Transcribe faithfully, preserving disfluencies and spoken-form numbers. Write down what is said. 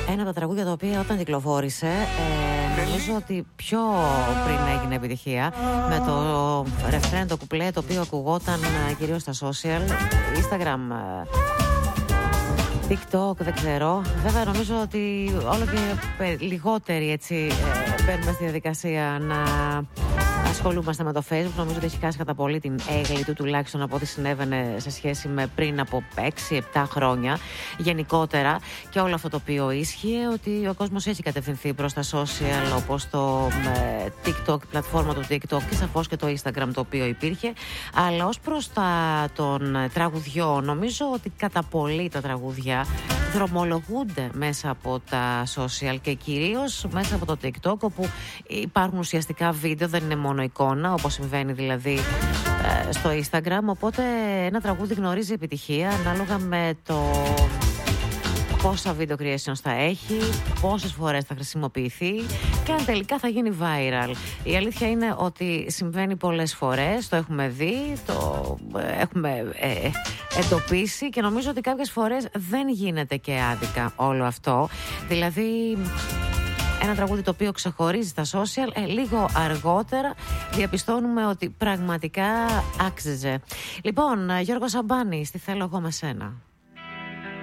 Ένα από τα τραγούδια τα οποία όταν κυκλοφόρησε, ε, νομίζω ότι πιο πριν έγινε επιτυχία, με το ρεφρέν, το κουπλέ, το οποίο ακουγόταν ε, κυρίως στα social, Instagram, ε, TikTok, δεν ξέρω. Βέβαια νομίζω ότι όλο και λιγότεροι έτσι ε, μπαίνουμε στη διαδικασία να ασχολούμαστε με το Facebook. Νομίζω ότι έχει χάσει κατά πολύ την έγκλη του, τουλάχιστον από ό,τι συνέβαινε σε σχέση με πριν από έξι επτά χρόνια γενικότερα. Και όλο αυτό το οποίο ίσχυε, ότι ο κόσμος έχει κατευθυνθεί προς τα social, όπως το ε, TikTok, η πλατφόρμα του TikTok και σαφώς και το Instagram το οποίο υπήρχε. Αλλά ως προς τα των τραγουδιών, νομίζω ότι κατά πολύ τα τραγούδια δρομολογούνται μέσα από τα social και κυρίως μέσα από το TikTok, όπου υπάρχουν ουσιαστικά βίντεο, δεν είναι μόνο εικόνα, όπως συμβαίνει δηλαδή ε, στο Instagram. Οπότε ένα τραγούδι γνωρίζει επιτυχία ανάλογα με το πόσα video creations θα έχει, πόσες φορές θα χρησιμοποιηθεί και αν τελικά θα γίνει viral. Η αλήθεια είναι ότι συμβαίνει πολλές φορές, το έχουμε δει, το έχουμε ε, εντοπίσει και νομίζω ότι κάποιες φορές δεν γίνεται και άδικα όλο αυτό. Δηλαδή ένα τραγούδι το οποίο ξεχωρίζει στα social, ε, λίγο αργότερα διαπιστώνουμε ότι πραγματικά άξιζε. Λοιπόν, Γιώργο Σαμπάνη, τι θέλω εγώ με σένα.